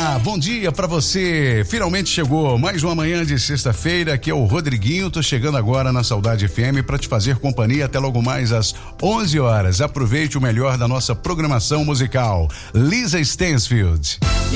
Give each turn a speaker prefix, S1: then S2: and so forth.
S1: Olá, bom dia pra você. Finalmente chegou mais uma manhã de sexta-feira. Aqui é o Rodriguinho. Tô chegando agora na Saudade FM pra te fazer companhia até logo mais às 11 horas. Aproveite o melhor da nossa programação musical. Lisa Stansfield.